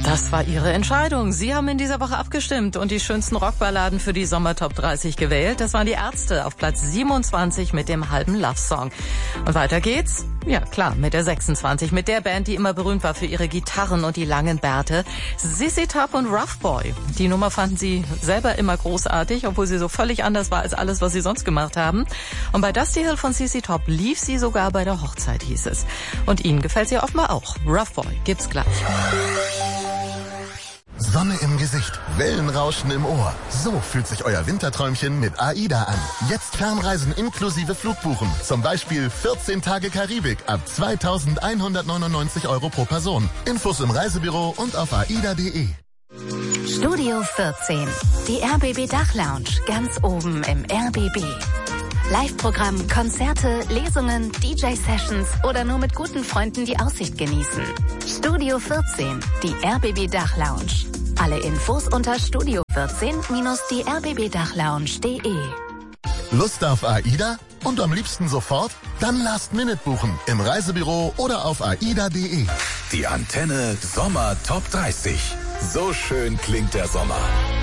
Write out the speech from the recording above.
Das war Ihre Entscheidung. Sie haben in dieser Woche abgestimmt und die schönsten Rockballaden für die Sommer-Top 30 gewählt. Das waren die Ärzte auf Platz 27 mit dem halben Love-Song. Und weiter geht's, ja klar, mit der 26, mit der Band, die immer berühmt war für ihre Gitarren und die langen Bärte. ZZ Top und Rough Boy. Die Nummer fanden Sie selber immer großartig, obwohl sie so völlig anders war als alles, was Sie sonst gemacht haben. Und bei Dusty Hill von ZZ Top lief sie sogar bei der Hochzeit, hieß es. Und Ihnen gefällt sie offenbar auch. Rough Boy gibt's gleich. Sonne im Gesicht, Wellenrauschen im Ohr. So fühlt sich euer Winterträumchen mit AIDA an. Jetzt Fernreisen inklusive Flugbuchen. Zum Beispiel 14 Tage Karibik ab 2.199 € pro Person. Infos im Reisebüro und auf aida.de. Studio 14, die RBB Dachlounge, ganz oben im RBB. Live-Programm, Konzerte, Lesungen, DJ-Sessions oder nur mit guten Freunden die Aussicht genießen. Studio 14, die RBB Dachlounge. Alle Infos unter studio14-die-rbbdachlounge.de. Lust auf AIDA? Und am liebsten sofort? Dann Last-Minute buchen im Reisebüro oder auf aida.de. Die Antenne Sommer Top 30. So schön klingt der Sommer.